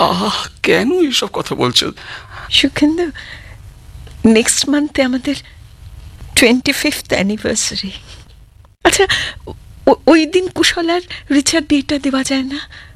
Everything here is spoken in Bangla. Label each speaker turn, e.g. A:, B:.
A: আহ, কেন এসব কথা বলছো?
B: সুখেন্দু, নেক্সট মান্থে আমাদের 25th অ্যানিভার্সারি। আচ্ছা, ওই দিন কুশল আর রিচার বিয়েটা দেওয়া যায় না?